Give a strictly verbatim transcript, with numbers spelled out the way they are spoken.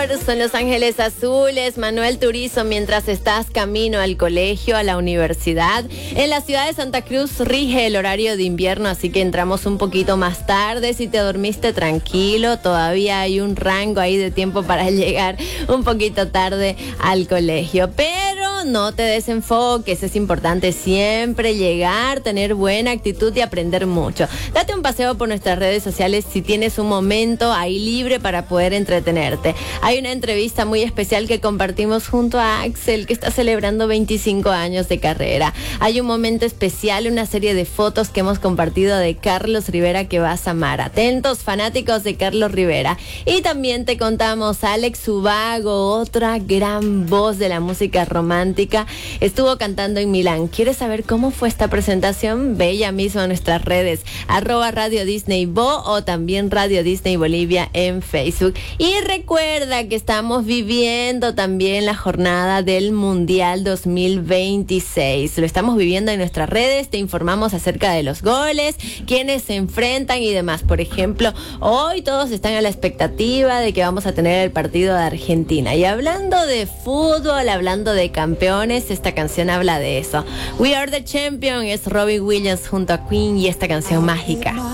son Los Ángeles Azules. Manuel Turizo, mientras estás camino al colegio, a la universidad. En la ciudad de Santa Cruz rige el horario de invierno, así que entramos un poquito más tarde. Si te dormiste tranquilo, todavía hay un rango ahí de tiempo para llegar un poquito tarde al colegio. Pero no te desenfoques, es importante siempre llegar, tener buena actitud y aprender mucho. Date un paseo por nuestras redes sociales si tienes un momento ahí libre para poder entretenerte. Hay una entrevista muy especial que compartimos junto a Axel, que está celebrando veinticinco años de carrera. Hay un momento especial, una serie de fotos que hemos compartido de Carlos Rivera que vas a amar. Atentos, fanáticos de Carlos Rivera. Y también te contamos, Alex Ubago, otra gran voz de la música romántica, estuvo cantando en Milán. ¿Quieres saber cómo fue esta presentación? Ve ya mismo a nuestras redes, arroba Radio Disney Bo o también Radio Disney Bolivia en Facebook. Y recuerda que estamos viviendo también la jornada del Mundial dos mil veintiséis. Lo estamos viviendo en nuestras redes, te informamos acerca de los goles, quiénes se enfrentan y demás. Por ejemplo, hoy todos están a la expectativa de que vamos a tener el partido de Argentina. Y hablando de fútbol, hablando de campeones, esta canción habla de eso. We Are the Champion es Robbie Williams junto a Queen y esta canción mágica.